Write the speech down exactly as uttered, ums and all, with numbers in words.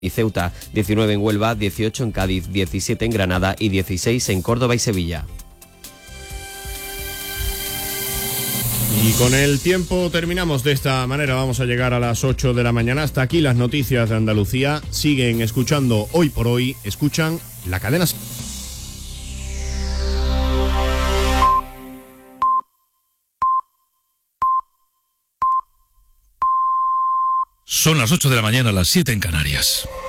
y Ceuta, diecinueve en Huelva, dieciocho en Cádiz, diecisiete en Granada y dieciséis en Córdoba y Sevilla. Y con el tiempo terminamos de esta manera, vamos a llegar a las ocho de la mañana. Hasta aquí las noticias de Andalucía. Siguen escuchando Hoy por Hoy, escuchan la cadena. Son las ocho de la mañana, las siete en Canarias.